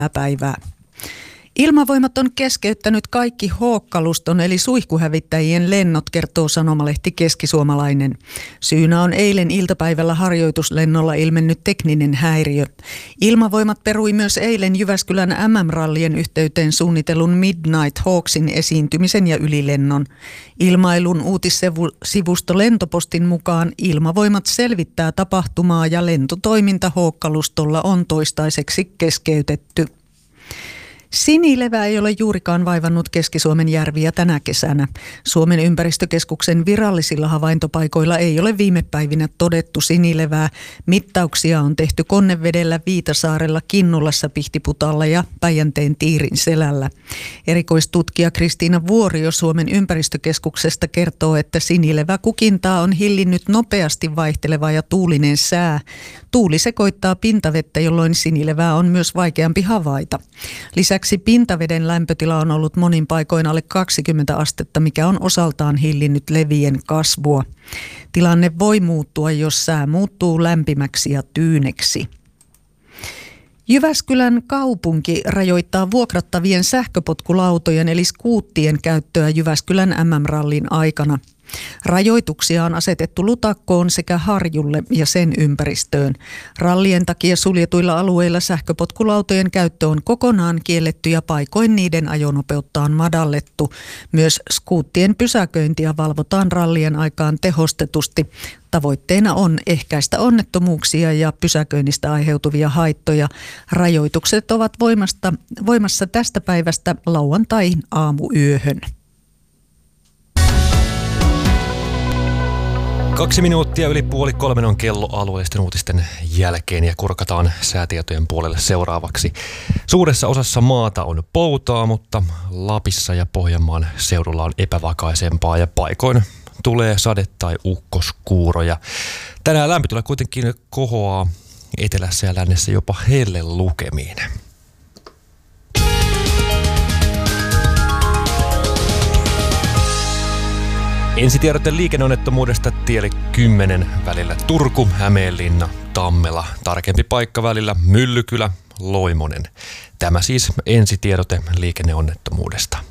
päivää. Ilmavoimat on keskeyttänyt kaikki Hawk-kaluston eli suihkuhävittäjien lennot, kertoo sanomalehti Keskisuomalainen. Syynä on eilen iltapäivällä harjoituslennolla ilmennyt tekninen häiriö. Ilmavoimat perui myös eilen Jyväskylän MM-rallien yhteyteen suunnitellun Midnight Hawksin esiintymisen ja ylilennon. Ilmailun uutissivusto Lentopostin mukaan Ilmavoimat selvittää tapahtumaa ja lentotoiminta Hawk-kalustolla on toistaiseksi keskeytetty. Sinilevä ei ole juurikaan vaivannut Keski-Suomen järviä tänä kesänä. Suomen ympäristökeskuksen virallisilla havaintopaikoilla ei ole viime päivinä todettu sinilevää. Mittauksia on tehty Konnevedellä, Viitasaarella, Kinnulassa, Pihtiputaalla ja Päijänteen Tiirin selällä. Erikoistutkija Kristiina Vuorio Suomen ympäristökeskuksesta kertoo, että sinileväkukintaa on hillinnyt nopeasti vaihteleva ja tuulinen sää. Tuuli sekoittaa pintavettä, jolloin sinilevää on myös vaikeampi havaita. Lisäksi pintaveden lämpötila on ollut monin paikoin alle 20 astetta, mikä on osaltaan hillinnyt levien kasvua. Tilanne voi muuttua, jos sää muuttuu lämpimäksi ja tyyneksi. Jyväskylän kaupunki rajoittaa vuokrattavien sähköpotkulautojen eli skuuttien käyttöä Jyväskylän MM-rallin aikana. Rajoituksia on asetettu Lutakkoon sekä Harjulle ja sen ympäristöön. Rallien takia suljetuilla alueilla sähköpotkulautojen käyttö on kokonaan kielletty ja paikoin niiden ajonopeutta on madallettu. Myös skuuttien pysäköintiä valvotaan rallien aikaan tehostetusti. Tavoitteena on ehkäistä onnettomuuksia ja pysäköinnistä aiheutuvia haittoja. Rajoitukset ovat voimassa tästä päivästä lauantaihin aamuyöhön. 2 minuuttia yli 2:30 on kello alueellisten uutisten jälkeen ja kurkataan säätietojen puolelle seuraavaksi. Suuressa osassa maata on poutaa, mutta Lapissa ja Pohjanmaan seudulla on epävakaisempaa ja paikoin tulee sade- tai ukkoskuuroja. Tänään lämpötila kuitenkin kohoaa etelässä ja lännessä jopa hellelukemiin. Ensitiedote liikenneonnettomuudesta tielle 10 välillä Turku, Hämeenlinna, Tammela. Tarkempi paikka välillä Myllykylä, Loimonen. Tämä siis ensitiedote liikenneonnettomuudesta.